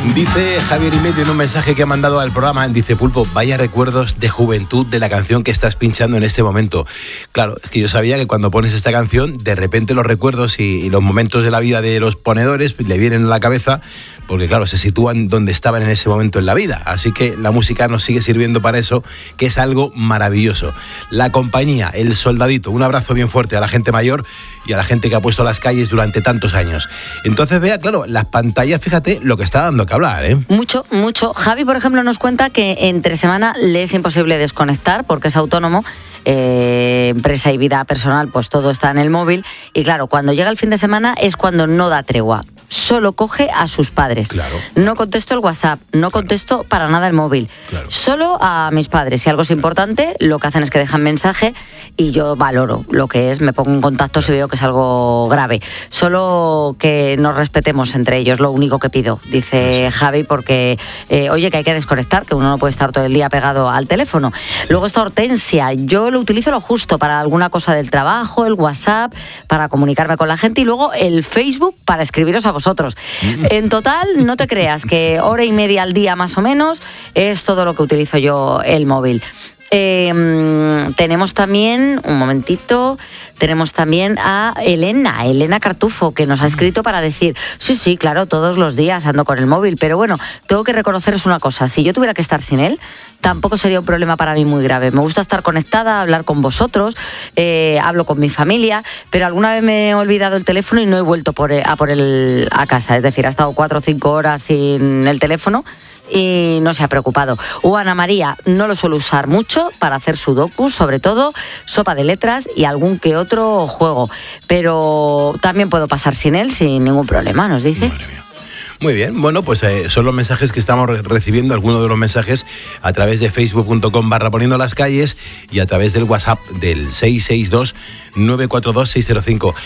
Dice Javier Imedio en un mensaje que ha mandado al programa, dice: Pulpo, vaya recuerdos de juventud de la canción que estás pinchando en este momento. Claro, es que yo sabía que cuando pones esta canción, de repente los recuerdos y los momentos de la vida de los ponedores le vienen a la cabeza, porque claro, se sitúan donde estaban en ese momento en la vida. Así que la música nos sigue sirviendo para eso, que es algo maravilloso. La compañía, El Soldadito, un abrazo bien fuerte a la gente mayor y a la gente que ha puesto las calles durante tantos años. Entonces, vea, claro, las pantallas, fíjate lo que está dando que hablar, ¿eh? Mucho, mucho. Javi, por ejemplo, nos cuenta que entre semana le es imposible desconectar porque es autónomo, empresa y vida personal, pues todo está en el móvil. Y claro, cuando llega el fin de semana es cuando no da tregua. Solo coge a sus padres. Claro. No contesto el WhatsApp, no contesto para nada el móvil. Claro. Solo a mis padres. Si algo es importante, lo que hacen es que dejan mensaje y yo valoro lo que es, me pongo en contacto si veo que es algo grave. Solo que nos respetemos entre ellos, lo único que pido, dice Javi, porque oye, que hay que desconectar, que uno no puede estar todo el día pegado al teléfono. Luego está Hortensia, yo lo utilizo lo justo para alguna cosa del trabajo, el WhatsApp, para comunicarme con la gente, y luego el Facebook para escribiros a vosotros. En total, no te creas que hora y media al día más o menos es todo lo que utilizo yo el móvil. Tenemos también, un momentito, tenemos también a Elena Cartufo, que nos ha escrito para decir: sí, claro, todos los días ando con el móvil, pero bueno, tengo que reconoceros una cosa, si yo tuviera que estar sin él, tampoco sería un problema para mí muy grave. Me gusta estar conectada, hablar con vosotros, hablo con mi familia, pero alguna vez me he olvidado el teléfono y no he vuelto a por él a casa, es decir, ha estado 4 o 5 horas sin el teléfono y no se ha preocupado. Ana María no lo suelo usar mucho para hacer sudoku, sobre todo sopa de letras y algún que otro juego, pero también puedo pasar sin él sin ningún problema, nos dice. Madre mía. Muy bien, bueno, pues son los mensajes que estamos recibiendo, algunos de los mensajes a través de facebook.com/poniendo las calles y a través del WhatsApp del 662-942-605.